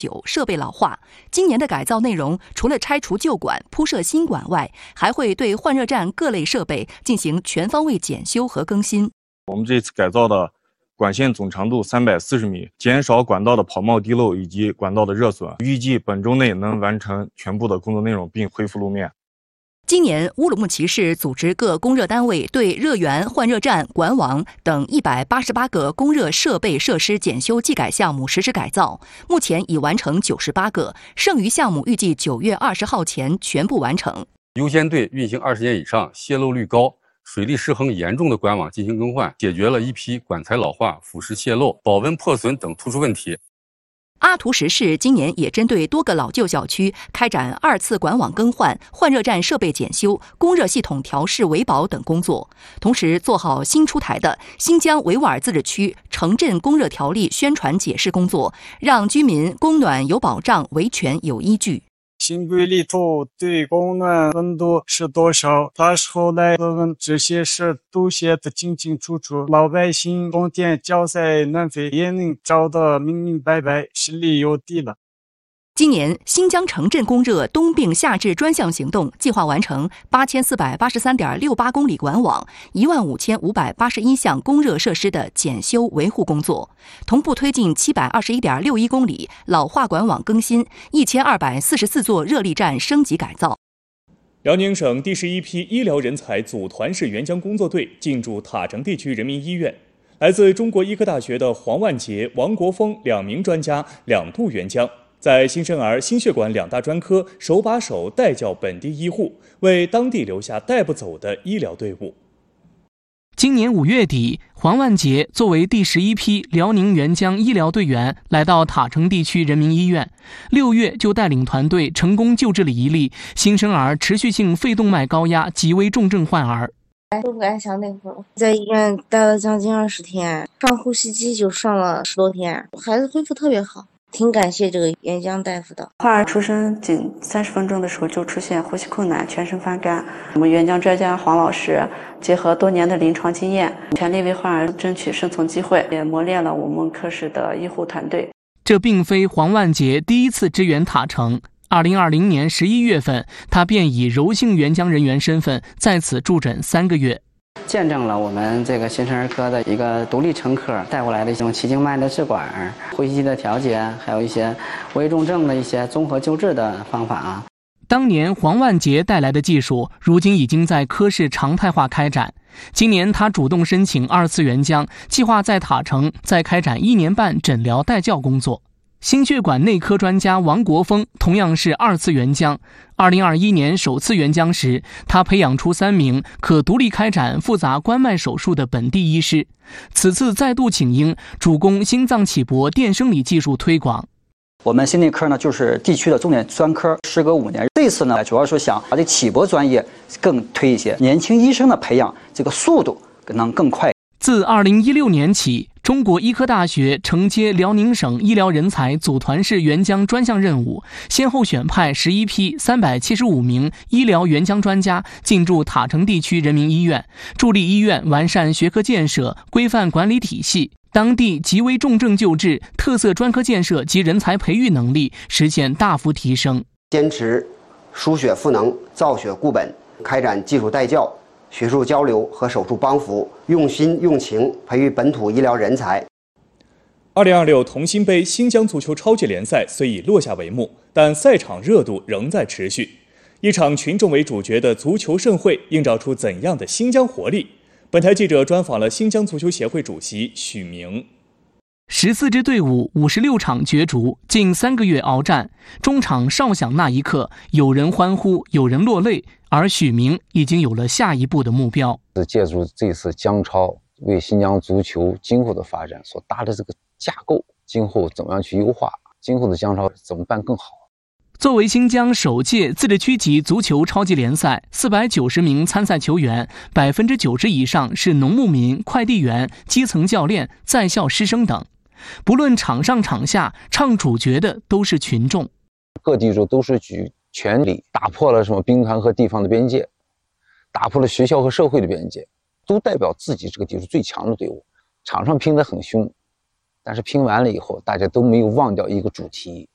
9设备老化。今年的改造内容除了拆除旧管、铺设新管外，还会对换热站各类设备进行全方位检修和更新。 我们这次改造的管线总长度340米，减少管道的跑冒滴漏以及管道的热损。预计本周内能完成全部的工作内容，并恢复路面。 今年，乌鲁木齐市组织各供热单位对热源、换热站、管网等188个供热设备设施检修技改项目实施改造，目前已完成98个，剩余项目预计9月20号前全部完成。 优先对运行20年以上、泄漏率高、水力失衡严重的管网进行更换，解决了一批管材老化、腐蚀泄漏、保温破损等突出问题。 阿图什市今年也针对多个老旧小区开展2次管网更换、换热站设备检修、供热系统调试维保等工作，同时做好新出台的新疆维吾尔自治区城镇供热条例宣传解释工作，让居民供暖有保障、维权有依据。 新规里头对供暖温度是多少，到时候来问这些事都写得清清楚楚，老百姓供电交采暖费也能找得明明白白，心里有底了。 今年新疆城镇供热冬并夏至专项行动计划完成8483.68公里管网、15581项供热设施的检修维护工作，同步推进721.61公里老化管网更新、1244座热力站升级改造。 辽宁省第11批医疗人才组团式援疆工作队进驻塔城地区人民医院，来自中国医科大学的黄万杰、王国峰2名专家2度援疆，在新生儿、心血管2大专科手把手带教本地医护，为当地留下带不走的医疗队伍。 今年5月底，黄万杰作为第11批辽宁援疆医疗队员来到塔城地区人民医院，6月就带领团队成功救治了一例新生儿持续性肺动脉高压极危重症患儿。 都不敢想那会儿，在医院待了将近20天，上呼吸机就上了10多天，孩子恢复特别好。挺感谢这个援疆大夫的。 患儿出生仅30分钟的时候就出现呼吸困难、全身发干。我们援疆专家黄老师结合多年的临床经验，全力为患儿争取生存机会，也磨练了我们科室的医护团队。 这并非黄万杰第一次支援塔城。2020年11月份，他便以柔性援疆人员身份在此驻诊3个月。 见证了我们这个新生儿科的一个独立成科带过来的一种气静脉的置管、呼吸机的调节，还有一些危重症的一些综合救治的方法。 当年黄万杰带来的技术，如今已经在科室常态化开展。今年他主动申请2次援疆，计划在塔城再开展1年半诊疗带教工作。心血管内科专家王国峰同样是2次援疆。2021年首次援疆时，他培养出3名可独立开展复杂关脉手术的本地医师。此次再度请缨，主攻心脏起搏电生理技术推广。 我们心内科呢，就是地区的重点专科，时隔5年。这次呢，主要是想把这起搏专业更推一些，年轻医生的培养这个速度能更快。 自2016年起，中国医科大学承接辽宁省医疗人才组团式援疆专项任务，先后选派11批375名医疗援疆专家进驻塔城地区人民医院，助力医院完善学科建设、规范管理体系，当地极危重症救治、特色专科建设及人才培育能力实现大幅提升。 坚持输血赋能、造血固本，开展技术带教、学术交流和手术帮扶，用心用情培育本土医疗人才。 2026同心杯新疆足球超级联赛虽已落下帷幕，但赛场热度仍在持续。一场群众为主角的足球盛会映照出怎样的新疆活力？本台记者专访了新疆足球协会主席许明。 14支队伍56场角逐，近3个月鏖战，中场哨响那一刻，有人欢呼，有人落泪，而许明已经有了下一步的目标。 借助这次疆超，为新疆足球今后的发展所搭的这个架构，今后怎么样去优化，今后的疆超怎么办更好。 作为新疆首届自治区级足球超级联赛，490名参赛球员，90%以上是农牧民、快递员、基层教练、在校师生等。不论场上场下，唱主角的都是群众。 各地主都是举全力打破了什么兵团和地方的边界，打破了学校和社会的边界，都代表自己这个地区最强的队伍。场上拼得很凶，但是拼完了以后，大家都没有忘掉一个主题，